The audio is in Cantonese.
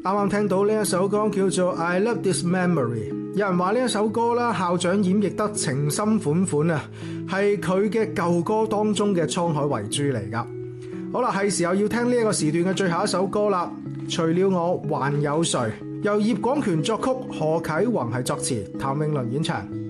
啱啱聽到呢一首歌叫做 I Love This Memory， 有人話呢一首歌啦，校長演繹得情深款款啊，係佢嘅舊歌當中嘅滄海遺珠嚟噶。好啦，係時候要聽呢一個時段嘅最後一首歌啦。除了我還有誰，由葉廣權作曲，何啟宏係作詞，譚詠麟演唱。